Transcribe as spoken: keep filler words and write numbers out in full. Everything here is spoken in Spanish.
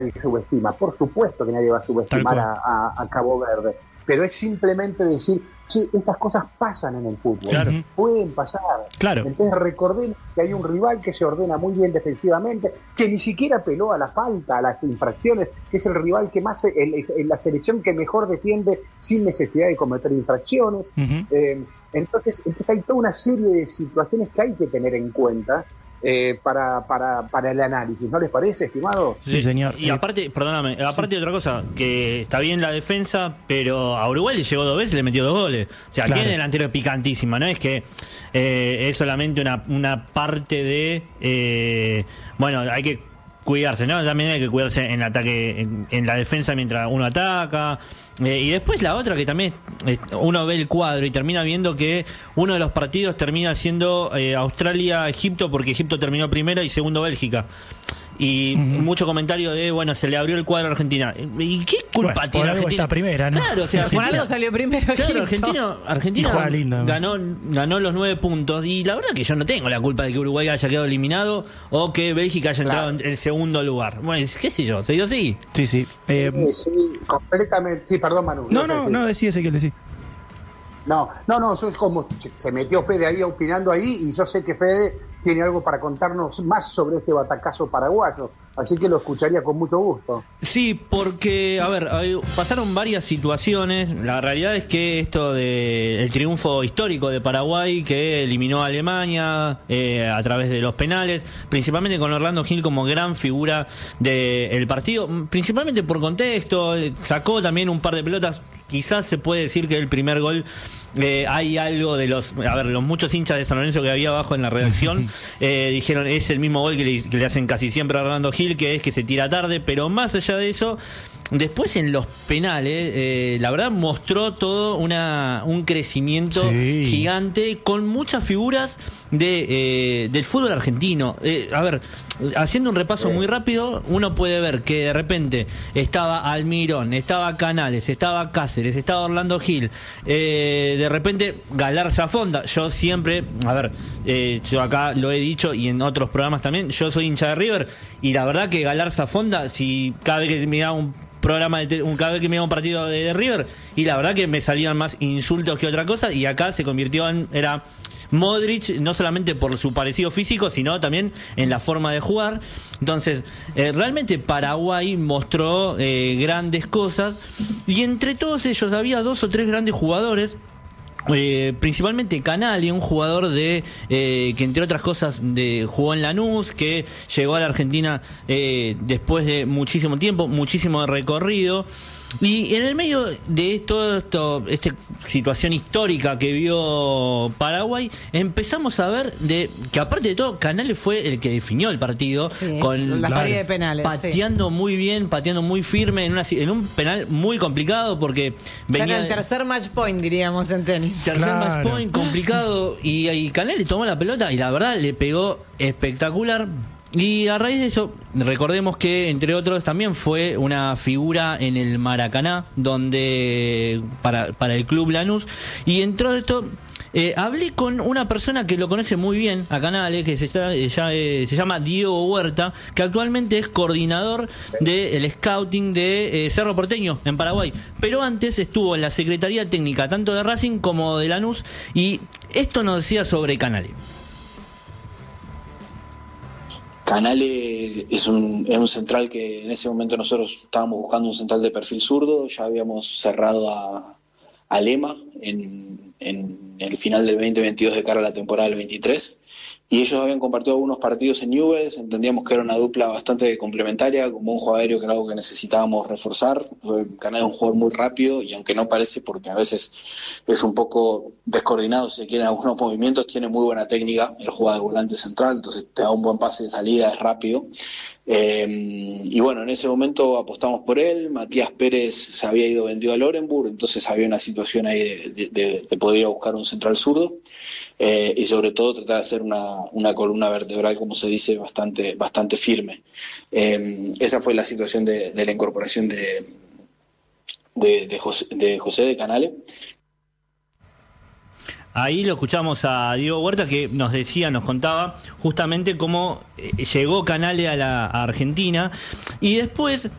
subestima, por supuesto que nadie va a subestimar a, a, a Cabo Verde, pero es simplemente decir, che, estas cosas pasan en el fútbol, claro. pueden pasar. Claro. Entonces recordemos que hay un rival que se ordena muy bien defensivamente, que ni siquiera peló a la falta, a las infracciones, que es el rival que más, el, el, la selección que mejor defiende sin necesidad de cometer infracciones. Uh-huh. eh, entonces, entonces hay toda una serie de situaciones que hay que tener en cuenta Eh, para, para, para el análisis, ¿no les parece, estimado? Sí, señor. Y aparte, perdóname, aparte sí. de otra cosa, que está bien la defensa, pero a Uruguay le llegó dos veces y le metió dos goles. O sea, claro. tiene delantero picantísima, no es que eh, es solamente una, una parte de, eh, bueno, hay que cuidarse, ¿no? También hay que cuidarse en el ataque, en, en la defensa mientras uno ataca. Eh, y después la otra que también eh, uno ve el cuadro y termina viendo que uno de los partidos termina siendo eh, Australia-Egipto, porque Egipto terminó primero y segundo Bélgica. Y uh-huh. mucho comentario de, bueno, se le abrió el cuadro a Argentina. ¿Y qué culpa bueno, tiene por algo Argentina? Está primera, ¿no? Claro, o sea, por algo salió primero claro, Egipto. Argentina, Argentina lindo, ganó, ganó los nueve puntos. Y la verdad que yo no tengo la culpa de que Uruguay haya quedado eliminado o que Bélgica haya entrado claro. en el segundo lugar. Bueno, qué sé yo, ¿se dio así? Sí, sí. Eh, sí, sí, completamente. Sí, perdón, Manu. No, no, no, decía ese que le decía. No, no, no, eso es como se metió Fede ahí opinando ahí y yo sé que Fede tiene algo para contarnos más sobre este batacazo paraguayo, así que lo escucharía con mucho gusto. Sí, porque, a ver, pasaron varias situaciones. La realidad es que esto de el triunfo histórico de Paraguay, que eliminó a Alemania eh, a través de los penales, principalmente con Orlando Gil como gran figura del partido, principalmente por contexto, sacó también un par de pelotas, quizás se puede decir que el primer gol... Eh, hay algo de los, a ver, los muchos hinchas de San Lorenzo que había abajo en la redacción eh, dijeron es el mismo gol que le, que le hacen casi siempre a Orlando Gil, que es que se tira tarde, pero más allá de eso, después en los penales, eh, la verdad mostró todo una un crecimiento sí. gigante con muchas figuras de eh, del fútbol argentino. Eh, a ver, haciendo un repaso muy rápido, uno puede ver que de repente estaba Almirón, estaba Canales, estaba Cáceres, estaba Orlando Gil, eh, de repente Galarza Fonda. Yo siempre, a ver, eh, yo acá lo he dicho y en otros programas también, yo soy hincha de River y la verdad que Galarza Fonda, si cada vez que miraba un programa de un cada vez que me iba a un partido de, de River y la verdad que me salían más insultos que otra cosa y acá se convirtió en era Modric, no solamente por su parecido físico sino también en la forma de jugar. Entonces eh, realmente Paraguay mostró eh, grandes cosas y entre todos ellos había dos o tres grandes jugadores. Eh, principalmente Canali, un jugador de eh, que entre otras cosas de, jugó en Lanús, que llegó a la Argentina eh, después de muchísimo tiempo, muchísimo recorrido. Y en el medio de todo esto, esta situación histórica que vio Paraguay, empezamos a ver de que aparte de todo, Canales fue el que definió el partido sí, con la serie de penales, pateando sí. muy bien, pateando muy firme en, una, en un penal muy complicado porque venía ya en el tercer match point diríamos en tenis. Tercer claro. match point complicado y, y Canales tomó la pelota y la verdad le pegó espectacular. Y a raíz de eso, recordemos que, entre otros, también fue una figura en el Maracaná, donde para, para el Club Lanús. Y entró esto, eh, hablé con una persona que lo conoce muy bien a Canales, que se, ya, eh, se llama Diego Huerta, que actualmente es coordinador del scouting de eh, Cerro Porteño, en Paraguay. Pero antes estuvo en la Secretaría Técnica, tanto de Racing como de Lanús, y esto nos decía sobre Canales. Canales es un, es un central que en ese momento nosotros estábamos buscando un central de perfil zurdo, ya habíamos cerrado a, a Lema en, en el final del veinte veintidós de cara a la temporada del veintitrés, y ellos habían compartido algunos partidos en Newell's, entendíamos que era una dupla bastante complementaria, como un juego aéreo que era algo que necesitábamos reforzar. Canales es un jugador muy rápido y aunque no parece, porque a veces es un poco descoordinado si se quieren algunos movimientos, tiene muy buena técnica, él juega de volante central, entonces te da un buen pase de salida, es rápido. Eh, y bueno, en ese momento apostamos por él. Matías Pérez se había ido vendido al Orenburg, entonces había una situación ahí de, de, de poder ir a buscar un central zurdo, eh, y sobre todo tratar de hacer una, una columna vertebral, como se dice, bastante, bastante firme. Eh, esa fue la situación de, de la incorporación de, de, de, José, de José de Canales. Ahí lo escuchamos a Diego Huerta, que nos decía, nos contaba justamente cómo llegó Canale a la a Argentina. Y después